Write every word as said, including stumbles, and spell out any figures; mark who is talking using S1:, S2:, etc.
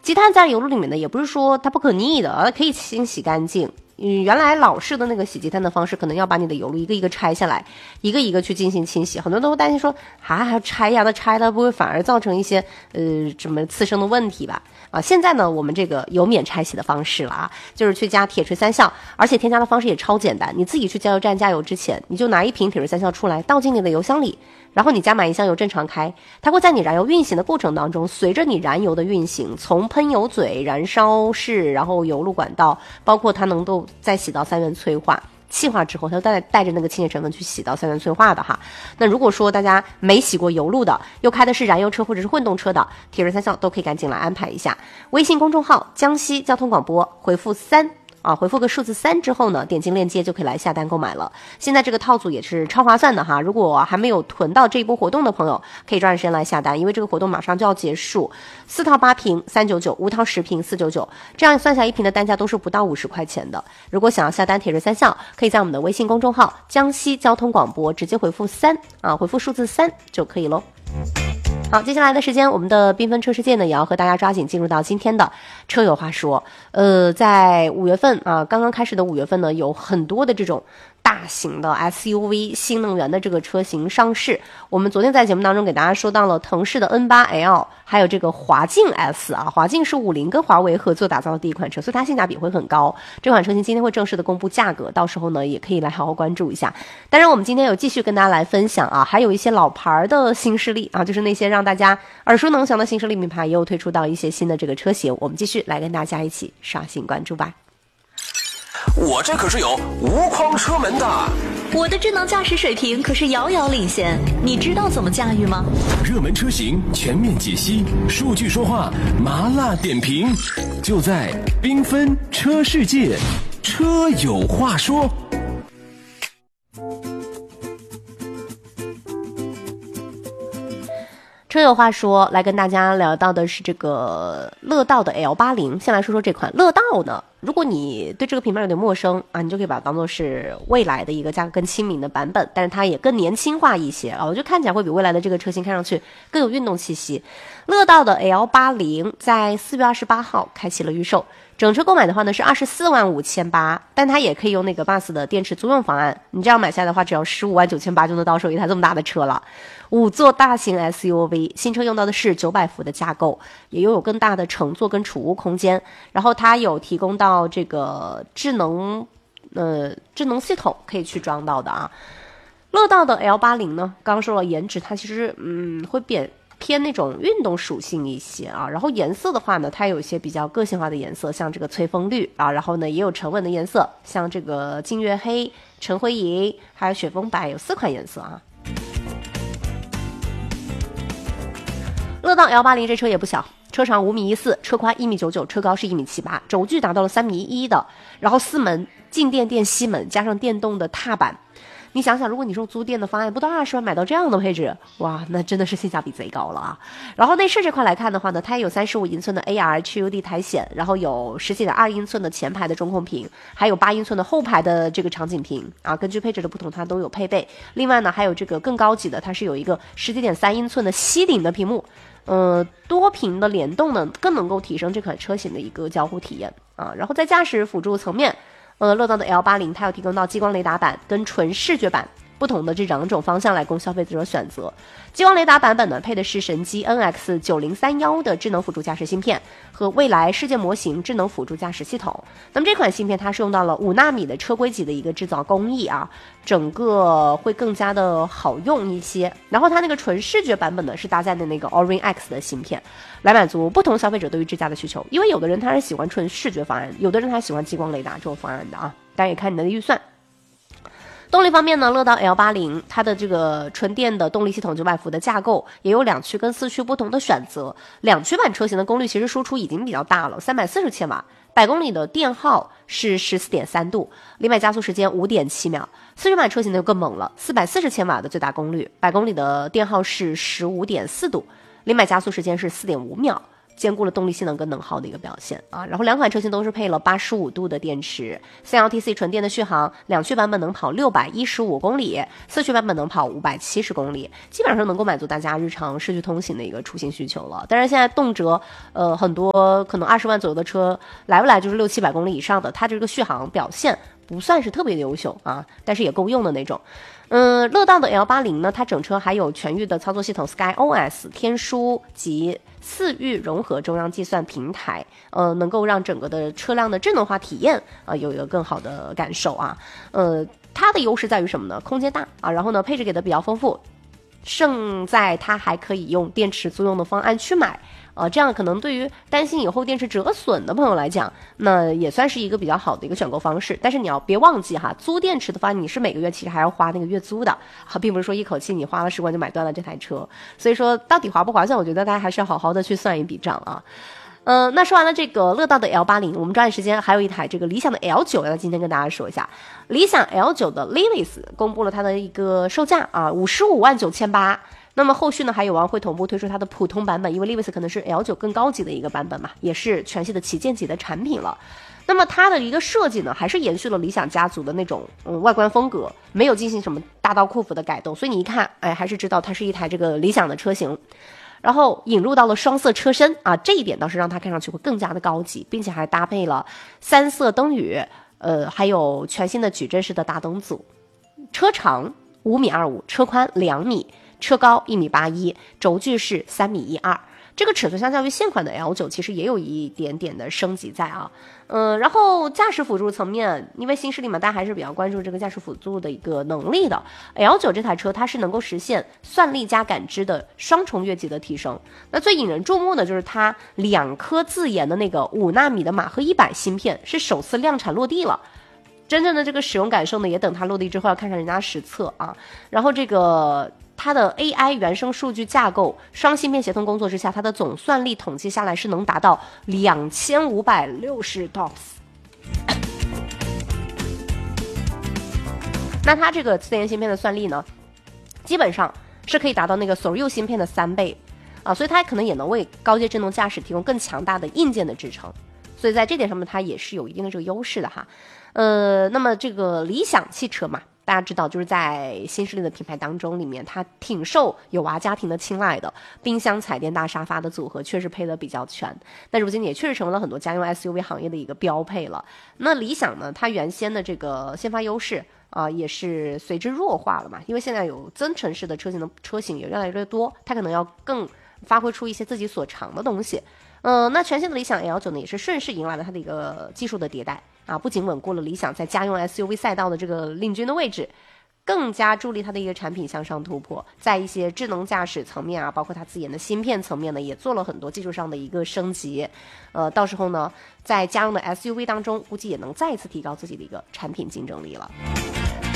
S1: 积碳在油路里面呢，也不是说它不可逆的，可以清洗干净。嗯，原来老式的那个洗积碳的方式，可能要把你的油路一个一个拆下来，一个一个去进行清洗。很多人都会担心说，啊，还要拆呀，那拆了不会反而造成一些呃什么次生的问题吧？啊，现在呢，我们这个有免拆洗的方式了啊，就是去加铁锤三效，而且添加的方式也超简单。你自己去加油站加油之前，你就拿一瓶铁锤三效出来，倒进你的油箱里。然后你加满一箱油正常开，它会在你燃油运行的过程当中，随着你燃油的运行，从喷油嘴、燃烧室，然后油路管道，包括它能够再洗到三元催化。气化之后，它带带着那个清洁成分去洗到三元催化的哈。那如果说大家没洗过油路的，又开的是燃油车或者是混动车的，铁锤三效都可以赶紧来安排一下。微信公众号江西交通广播，回复三。啊，回复个数字三之后呢，点进链接就可以来下单购买了。现在这个套组也是超划算的哈，如果还没有囤到这一波活动的朋友，可以抓紧时间来下单，因为这个活动马上就要结束。四套八瓶三九九，五套十瓶四九九，这样算下一瓶的单价都是不到五十块钱的。如果想要下单铁锤三效，可以在我们的微信公众号江西交通广播直接回复三啊，回复数字三就可以喽。好，接下来的时间，我们的缤纷车世界呢，也要和大家抓紧进入到今天的车友话说。呃，在五月份啊，刚刚开始的五月份呢，有很多的这种大型的 S U V 新能源的这个车型上市。我们昨天在节目当中给大家说到了腾势的 N 八 L， 还有这个华境 S 啊，华境是五菱跟华为合作打造的第一款车，所以它性价比会很高。这款车型今天会正式的公布价格，到时候呢也可以来好好关注一下。当然，我们今天有继续跟大家来分享啊，还有一些老牌的新势力啊，就是那些让大家耳熟能详的新势力品牌，也有推出到一些新的这个车型，我们继续来跟大家一起刷新关注吧。
S2: 我这可是有无框车门的，
S3: 我的智能驾驶水平可是遥遥领先，你知道怎么驾驭吗？
S2: 热门车型全面解析，数据说话，麻辣点评，就在缤纷车世界，车有话说。
S1: 车友话说，来跟大家聊到的是这个乐道的 L 八十。先来说说这款乐道呢，如果你对这个品牌有点陌生啊，你就可以把它当做是未来的一个价格更亲民的版本，但是它也更年轻化一些啊，我觉得看起来会比未来的这个车型看上去更有运动气息。乐道的 L 八十 在四月二十八号开启了预售，整车购买的话呢是二十四万五千八，但它也可以用那个 B U S 的电池租用方案，你这样买下来的话，只要十五万九千八就能到手一台这么大的车了。五座大型 S U V， 新车用到的是九百伏的架构，也拥有更大的乘坐跟储物空间，然后它有提供到这个智能呃智能系统可以去装到的啊。乐道的 L 八十 呢，刚刚说了颜值，它其实嗯会变偏那种运动属性一些啊，然后颜色的话呢，它有一些比较个性化的颜色，像这个翠枫绿啊，然后呢也有沉稳的颜色，像这个金月黑、橙灰银，还有雪峰白，有四款颜色啊。乐道 L 八十 这车也不小，车长五米一四，车宽一米九九，车高是一米七八，轴距达到了三米一的，然后四门静电电吸门加上电动的踏板。你想想，如果你说租电的方案不到二十万买到这样的配置，哇，那真的是性价比贼高了啊！然后内饰这块来看的话呢，它也有三十五英寸的 A R H U D 台显，然后有十七点二英寸的前排的中控屏，还有八英寸的后排的这个场景屏啊，根据配置的不同，它都有配备。另外呢，还有这个更高级的，它是有一个十七点三英寸的吸顶的屏幕。呃，多屏的联动呢，更能够提升这款车型的一个交互体验啊。然后在驾驶辅助层面，呃，乐道的 L 八十 它有提供到激光雷达版跟纯视觉版不同的这两种方向来供消费者选择。激光雷达版本呢，配的是神机 N X 九零三一 的智能辅助驾驶芯片和蔚来世界模型智能辅助驾驶系统。那么这款芯片它是用到了五纳米的车规级的一个制造工艺啊，整个会更加的好用一些。然后它那个纯视觉版本呢，是搭载的那个 Orin X 的芯片，来满足不同消费者对于智驾的需求。因为有的人他是喜欢纯视觉方案，有的人他喜欢激光雷达这种方案的啊，当然也看你的预算。动力方面呢，乐道 L 八十 它的这个纯电的动力系统九百伏的架构，也有两驱跟四驱不同的选择。两驱版车型的功率其实输出已经比较大了，三百四十千瓦，百公里的电耗是 十四点三度，零百加速时间 五点七秒。四驱版车型呢就更猛了，四百四十千瓦的最大功率，百公里的电耗是 十五点四度，零百加速时间是 四点五秒。 兼顾了动力性能跟能耗的一个表现啊。然后两款车型都是配了八十五度的电池 ，C L T C 纯电的续航，两驱版本能跑六百一十五公里，四驱版本能跑五百七十公里，基本上能够满足大家日常市区通行的一个出行需求了。但是现在动辄呃很多可能二十万左右的车来不来就是六七百公里以上的，它这个续航表现不算是特别的优秀啊，但是也够用的那种。嗯，乐道的 L 八十 呢，它整车还有全域的操作系统 Sky O S 天枢及四域融合中央计算平台，呃，能够让整个的车辆的智能化体验啊、呃、有一个更好的感受啊。呃，它的优势在于什么呢？空间大啊，然后呢配置给的比较丰富，胜在它还可以用电池租用的方案去买。呃，这样可能对于担心以后电池折损的朋友来讲，那也算是一个比较好的一个选购方式。但是你要别忘记哈，租电池的话，你是每个月其实还要花那个月租的，哈，并不是说一口气你花了十万就买断了这台车。所以说到底划不划算，我觉得大家还是要好好的去算一笔账啊。嗯、呃，那说完了这个乐道的 L 八十， 我们抓紧时间还有一台这个理想的 L 九， 要今天跟大家说一下，理想 L 九 的 Livis 公布了它的一个售价啊，五十五万九千八。那么后续呢，还有王会同步推出它的普通版本，因为 Livis 可能是 L 九 更高级的一个版本嘛，也是全系的旗舰级的产品了。那么它的一个设计呢，还是延续了理想家族的那种嗯外观风格，没有进行什么大刀阔斧的改动，所以你一看，哎，还是知道它是一台这个理想的车型。然后引入到了双色车身啊，这一点倒是让它看上去会更加的高级，并且还搭配了三色灯语，呃，还有全新的矩阵式的大灯组。车长五米二五，车宽两米。车高一米八一，轴距是三米一二，这个尺寸相较于现款的 L 九 其实也有一点点的升级在啊。嗯，然后驾驶辅助层面，因为新势力嘛，大家还是比较关注这个驾驶辅助的一个能力的。L 九 这台车它是能够实现算力加感知的双重越级的提升。那最引人注目的就是它两颗自研的那个五纳米的马赫一百芯片是首次量产落地了。真正的这个使用感受呢，也等它落地之后要看看人家实测啊。然后这个它的 A I 原生数据架构双芯片协同工作之下，它的总算力统计下来是能达到两千五百六十 T O P S。 那它这个自研芯片的算力呢，基本上是可以达到那个 S O R U 芯片的三倍啊，所以它可能也能为高阶智能驾驶提供更强大的硬件的支撑。所以在这点上面，它也是有一定的这个优势的哈。呃，那么这个理想汽车嘛，大家知道就是在新势力的品牌当中里面，它挺受有娃家庭的青睐的，冰箱、彩电、大沙发的组合确实配得比较全。那如今也确实成为了很多家用 S U V 行业的一个标配了。那理想呢，它原先的这个先发优势啊、呃，也是随之弱化了嘛，因为现在有增程式的车型的车型也越来越多，它可能要更发挥出一些自己所长的东西。嗯、呃，那全新的理想 L 九 呢，也是顺势迎来了它的一个技术的迭代啊，不仅稳固了理想在家用 S U V 赛道的这个领军的位置，更加助力它的一个产品向上突破，在一些智能驾驶层面啊，包括它自研的芯片层面呢，也做了很多技术上的一个升级。呃，到时候呢，在家用的 S U V 当中，估计也能再一次提高自己的一个产品竞争力了。